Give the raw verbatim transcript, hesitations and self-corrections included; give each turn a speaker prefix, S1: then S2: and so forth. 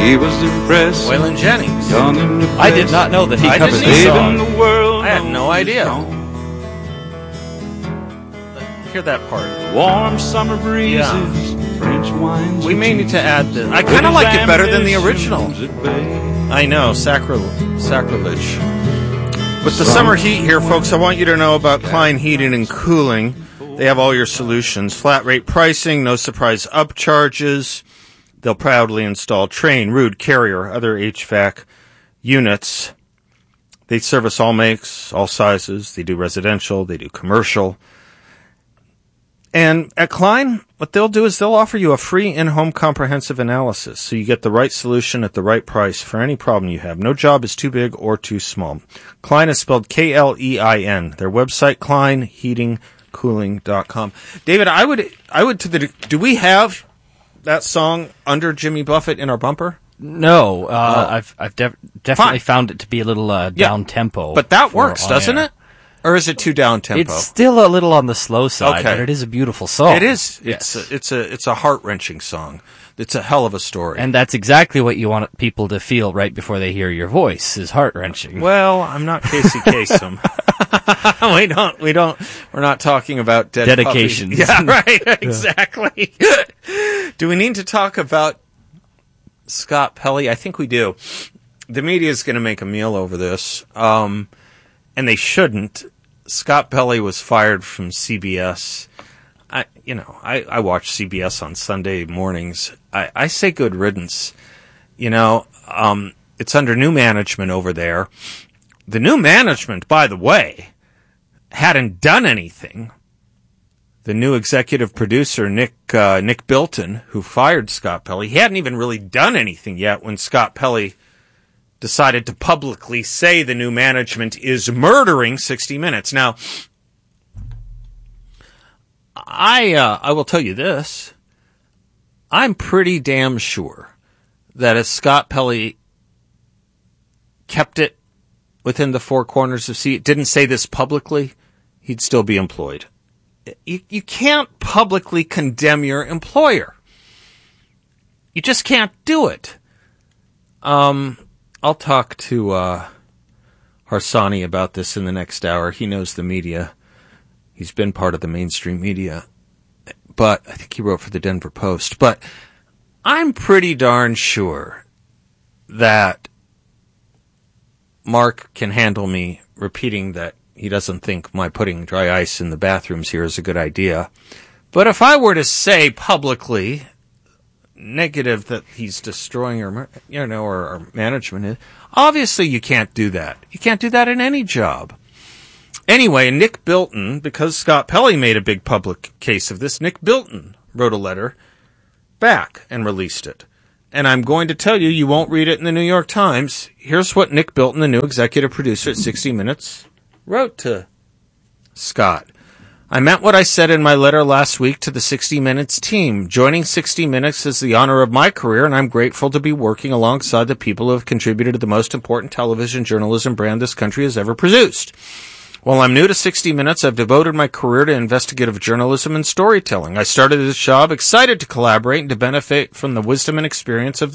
S1: He was impressed.
S2: Waylon Jennings.
S1: Young and
S3: I did not know that he
S2: I
S3: covered
S2: didn't
S3: this
S2: either.
S3: song.
S1: the world
S2: I had no idea.
S1: knows
S2: Hear that part.
S1: warm summer breezes,
S2: Yeah.
S1: French wines.
S2: We
S1: and
S2: may need
S1: cheese.
S2: to add this. I
S1: With
S2: kind of
S1: his
S2: like it better than the
S1: ambitions
S2: original.
S1: at bay.
S2: I know, sacri- sacrilege. With the summer heat here, folks, I want you to know about Klein Heating and Cooling. They have all your solutions. Flat rate pricing, no surprise upcharges. They'll proudly install Trane, Ruud, Carrier, other H V A C units. They service all makes, all sizes. They do residential, they do commercial. And at Klein, what they'll do is they'll offer you a free in-home comprehensive analysis so you get the right solution at the right price for any problem you have. No job is too big or too small. Klein is spelled K L E I N. Their website, klein heating cooling dot com. David, I would, I would to the, do we have that song Under Jimmy Buffett in our bumper?
S3: No, uh,
S2: Oh.
S3: I've I've def- definitely
S2: Fine.
S3: found it to be a little uh,
S2: Yeah.
S3: down tempo.
S2: But that
S3: for
S2: works,
S3: on
S2: doesn't
S3: air.
S2: it? Or is it too down tempo?
S3: It's still a little on the slow side,
S2: Okay.
S3: but it is a beautiful song.
S2: It is.
S3: Yes.
S2: It's a, it's a it's a heart wrenching song. It's a hell of a story.
S3: And that's exactly what you want people to feel right before they hear your voice, is heart-wrenching.
S2: well, I'm not Casey Kasem. we don't. We don't. We're not talking about dead
S3: Dedications.
S2: puppies. Yeah, right. Exactly. Do we need to talk about Scott Pelley? I think we do. The media is going to make a meal over this, um, and they shouldn't. Scott Pelley was fired from C B S. I, you know, I, I watch C B S on Sunday mornings. I, I say good riddance. You know, um, it's under new management over there. The new management, by the way, hadn't done anything. The new executive producer, Nick uh, Nick Bilton, who fired Scott Pelley, he hadn't even really done anything yet when Scott Pelley decided to publicly say the new management is murdering sixty minutes. Now, I uh, I will tell you this. I'm pretty damn sure that if Scott Pelley kept it within the four corners of C, didn't say this publicly, he'd still be employed. You, you can't publicly condemn your employer. You just can't do it. Um, I'll talk to uh, Harsanyi about this in the next hour. He knows the media. He's been part of the mainstream media. But I think he wrote for the Denver Post. But I'm pretty darn sure that Mark can handle me repeating that he doesn't think my putting dry ice in the bathrooms here is a good idea. But if I were to say publicly negative that he's destroying our, you know, our, our management, obviously you can't do that. You can't do that in any job. Anyway, Nick Bilton, because Scott Pelley made a big public case of this, Nick Bilton wrote a letter back and released it. And I'm going to tell you, you won't read it in the New York Times. Here's what Nick Bilton, the new executive producer at sixty minutes, wrote to Scott. I meant what I said in my letter last week to the sixty minutes team. Joining sixty minutes is the honor of my career, and I'm grateful to be working alongside the people who have contributed to the most important television journalism brand this country has ever produced. While I'm new to sixty minutes, I've devoted my career to investigative journalism and storytelling. I started this job excited to collaborate and to benefit from the wisdom and experience of